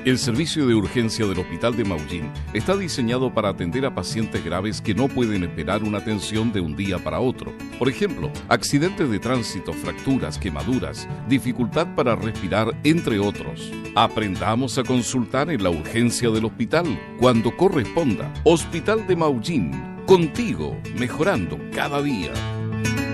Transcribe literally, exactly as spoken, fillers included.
El servicio de urgencia del Hospital de Maullín está diseñado para atender a pacientes graves que no pueden esperar una atención de un día para otro. Por ejemplo, accidentes de tránsito, fracturas, quemaduras, dificultad para respirar, entre otros. Aprendamos a consultar en la urgencia del hospital cuando corresponda. Hospital de Maullín, contigo, mejorando cada día.